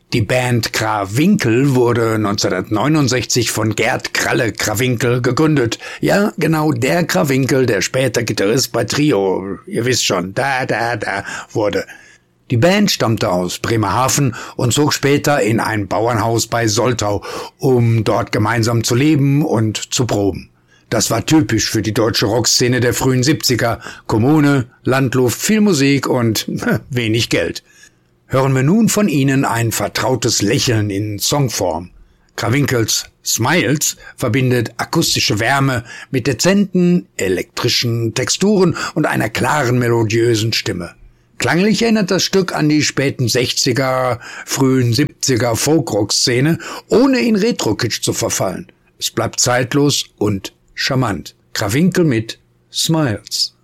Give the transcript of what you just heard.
Die Band Krawinkel wurde 1969 von Gerd Kralle Krawinkel gegründet. Ja, genau der Krawinkel, der später Gitarrist bei Trio, ihr wisst schon, wurde. Die Band stammte aus Bremerhaven und zog später in ein Bauernhaus bei Soltau, um dort gemeinsam zu leben und zu proben. Das war typisch für die deutsche Rockszene der frühen 70er. Kommune, Landluft, viel Musik und wenig Geld. Hören wir nun von ihnen ein vertrautes Lächeln in Songform. Krawinkels Smiles verbindet akustische Wärme mit dezenten elektrischen Texturen und einer klaren melodiösen Stimme. Klanglich erinnert das Stück an die späten 60er, frühen 70er Folk-Rock-Szene, ohne in Retro-Kitsch zu verfallen. Es bleibt zeitlos und charmant. Krawinkel mit Smiles.